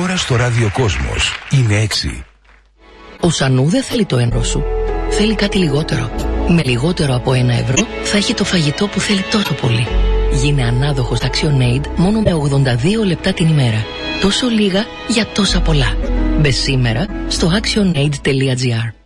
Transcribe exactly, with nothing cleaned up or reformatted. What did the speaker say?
ώρα στο ραδιοκόσμος είναι έξι. Ο Σανού δεν θέλει το ευρώ σου. Θέλει κάτι λιγότερο. Με λιγότερο από ένα ευρώ θα έχει το φαγητό που θέλει τόσο πολύ. Γίνε ανάδοχος ActionAid μόνο με ογδόντα δύο λεπτά την ημέρα. Τόσο λίγα για τόσα πολλά. Μπες σήμερα στο actionaid τελεία gr.